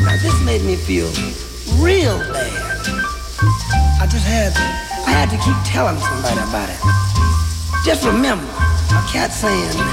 Now this made me feel real bad. I had to keep telling somebody about it. Just remember, a cat saying,